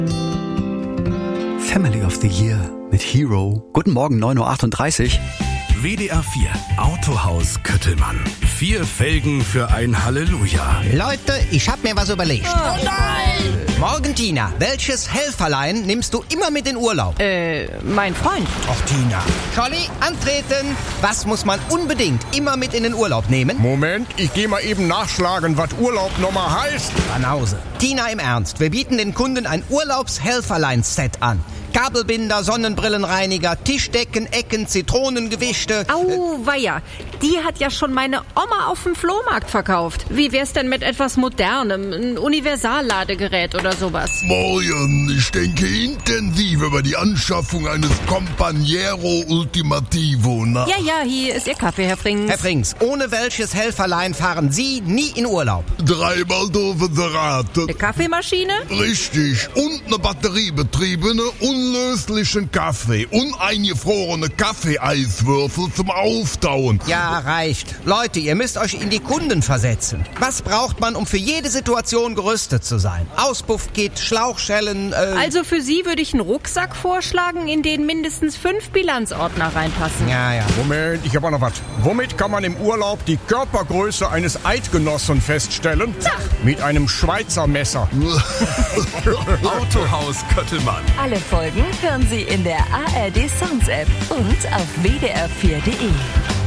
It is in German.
Family of the Year mit Hero. Guten Morgen, 9.38 Uhr. WDR 4 Autohaus Köttelmann. 4 Felgen für ein Halleluja. Leute, ich hab mir was überlegt. Oh nein! Morgen, Tina, welches Helferlein nimmst du immer mit in Urlaub? Mein Freund. Och, Tina. Scholli, antreten. Was muss man unbedingt immer mit in den Urlaub nehmen? Moment, ich geh mal eben nachschlagen, was Urlaub nochmal heißt. Banause. Tina, im Ernst, wir bieten den Kunden ein Urlaubshelferlein-Set an. Kabelbinder, Sonnenbrillenreiniger, Tischdecken, Ecken, Zitronengewischte. Auweia, die hat ja schon meine Oma auf dem Flohmarkt verkauft. Wie wär's denn mit etwas Modernem, ein Universalladegerät oder sowas? Morgen, ich denke intensiv über die Anschaffung eines Companiero Ultimativo nach. Ja, hier ist Ihr Kaffee, Herr Frings. Herr Frings, ohne welches Helferlein fahren Sie nie in Urlaub? 3-mal doofe Serate. Eine Kaffeemaschine? Richtig. Und eine batteriebetriebene, unlöslichen Kaffee. Und eingefrorene Kaffeeeiswürfel zum Auftauen. Ja, reicht. Leute, ihr müsst euch in die Kunden versetzen. Was braucht man, um für jede Situation gerüstet zu sein? Auspuffkit, Schlauchschellen, Also für Sie würde ich einen Rucksack vorschlagen, in den mindestens 5 Bilanzordner reinpassen. Ja. Moment, ich hab auch noch was. Womit kann man im Urlaub die Körpergröße eines Eidgenossen feststellen? Mit einem Schweizer Messer. Autohaus Köttelmann. Alle Folgen hören Sie in der ARD Sounds App und auf wdr4.de.